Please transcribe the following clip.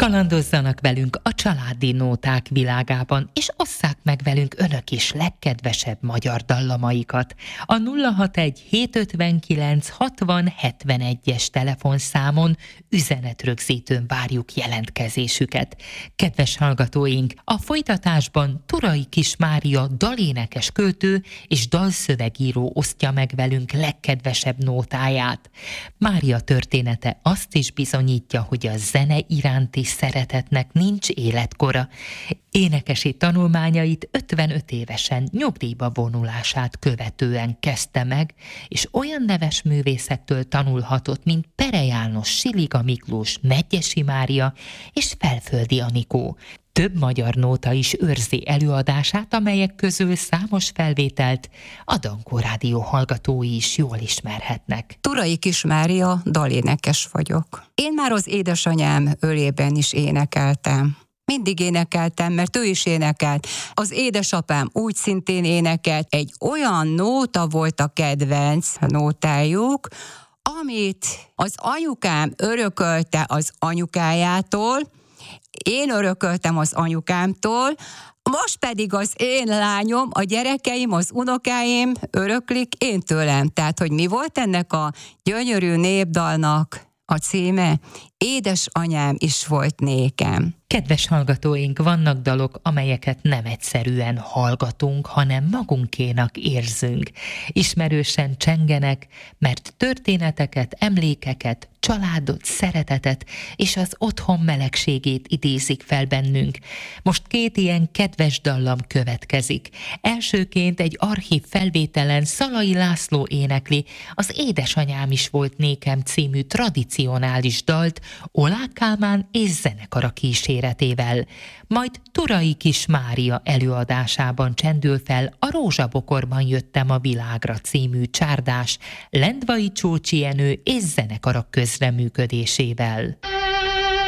Kalandozzanak velünk a családi nóták világában, és osszák meg velünk önök is legkedvesebb magyar dallamaikat. A 061-759-6071-es telefonszámon üzenetrögzítőn várjuk jelentkezésüket. Kedves hallgatóink, a folytatásban Turay Kis Mária dalénekes költő és dalszövegíró osztja meg velünk legkedvesebb nótáját. Mária története azt is bizonyítja, hogy a zene iránti szeretetnek nincs életkora. Énekesi tanulmányait 55 évesen nyugdíjba vonulását követően kezdte meg, és olyan neves művészektől tanulhatott, mint Pere János, Siliga Miklós, Medgyessy Mária és Felföldi Anikó. Több magyar nóta is őrzi előadását, amelyek közül számos felvételt a Dankó Rádió hallgatói is jól ismerhetnek. Turay Kis Mária, dalénekes vagyok. Én már az édesanyám ölében is énekeltem. Mindig énekeltem, mert ő is énekelt. Az édesapám úgy szintén énekelt. Egy olyan nóta volt a kedvenc nótájuk, amit az anyukám örökölte az anyukájától, én örököltem az anyukámtól, most pedig az én lányom, a gyerekeim, az unokáim öröklik én tőlem. Tehát, hogy mi volt ennek a gyönyörű népdalnak a címe? Édesanyám is volt nékem. Kedves hallgatóink, vannak dalok, amelyeket nem egyszerűen hallgatunk, hanem magunkénak érzünk. Ismerősen csengenek, mert történeteket, emlékeket, családot, szeretetet és az otthon melegségét idézik fel bennünk. Most 2 ilyen kedves dallam következik. Elsőként egy archív felvételen Szalai László énekli az Édesanyám is volt nékem című tradicionális dalt Oláh Kálmán és zenekara kíséretével. Majd Turay Kis Mária előadásában csendül fel a Rózsabokorban jöttem a világra című csárdás Lendvai Csócsi Jenő és zenekara közreműködésével.